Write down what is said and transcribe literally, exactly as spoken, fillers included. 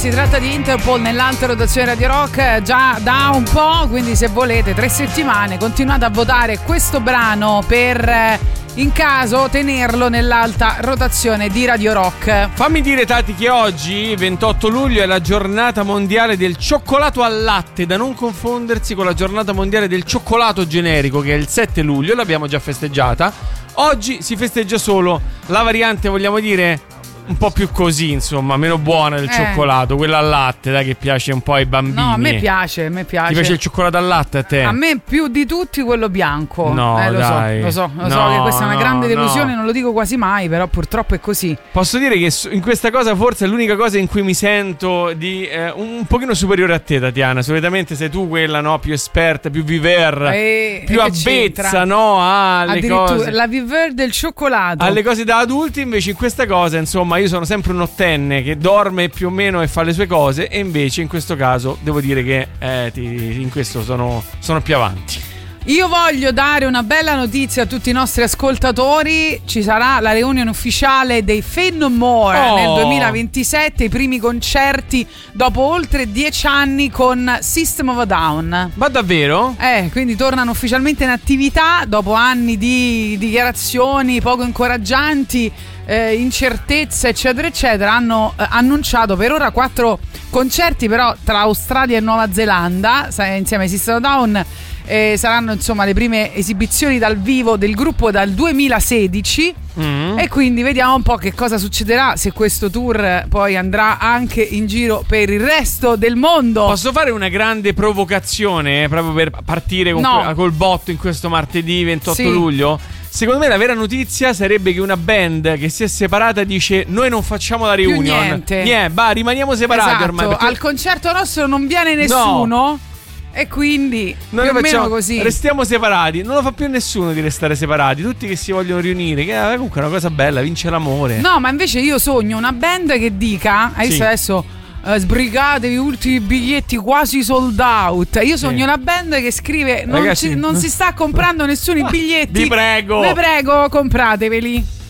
si tratta di Interpol nell'alta rotazione Radio Rock già da un po', quindi se volete tre settimane continuate a votare questo brano per in caso tenerlo nell'alta rotazione di Radio Rock. Fammi dire, Tati, che oggi ventotto luglio è la giornata mondiale del cioccolato al latte, da non confondersi con la giornata mondiale del cioccolato generico, che è il sette luglio, l'abbiamo già festeggiata. Oggi si festeggia solo la variante, vogliamo dire, un po' più così, insomma, meno buona del eh. cioccolato, quella al latte, dai, che piace un po' ai bambini. No, a me piace, a me piace. Ti piace il cioccolato al latte a te? A me più di tutti quello bianco. No, eh, lo dai. so, lo so, lo no, so che questa è una no, grande delusione, no. non lo dico quasi mai, però purtroppo è così. Posso dire che in questa cosa forse è l'unica cosa in cui mi sento di eh, un pochino superiore a te, Tatiana. Solitamente sei tu quella, no, più esperta, più viver, e, più e avvezza, no, alle cose. La viver del cioccolato. Alle cose da adulti, invece in questa cosa, insomma, io sono sempre un ottenne che dorme più o meno e fa le sue cose, e invece in questo caso devo dire che eh, ti, in questo sono, sono più avanti. Io voglio dare una bella notizia a tutti i nostri ascoltatori. Ci sarà la riunione ufficiale dei Faith No More oh. nel duemilaventisette, i primi concerti dopo oltre dieci anni con System of a Down. Ma davvero? Eh, quindi tornano ufficialmente in attività dopo anni di dichiarazioni poco incoraggianti, eh, incertezze eccetera eccetera. Hanno eh, annunciato per ora quattro concerti, però tra Australia e Nuova Zelanda, insieme ai System of a Down. Eh, saranno insomma le prime esibizioni dal vivo del gruppo dal duemilasedici, mm. e quindi vediamo un po' che cosa succederà, se questo tour poi andrà anche in giro per il resto del mondo. Posso fare una grande provocazione eh, proprio per partire con no. que- col botto in questo martedì ventotto sì. luglio? Secondo me la vera notizia sarebbe che una band che si è separata dice: noi non facciamo la reunion, più niente, niente, bah, rimaniamo separati, esatto. ormai perché... al concerto nostro non viene nessuno, no. E quindi noi più o facciamo, meno così. Restiamo separati. Non lo fa più nessuno di restare separati. Tutti che si vogliono riunire. Che è comunque una cosa bella, vince l'amore. No, ma invece io sogno una band che dica: hai visto sì. adesso uh, sbrigatevi, ultimi biglietti quasi sold out. Io sogno sì. una band che scrive: non, Ragazzi, ci, non si sta comprando nessuno i biglietti. Vi prego. Vi prego, comprateveli.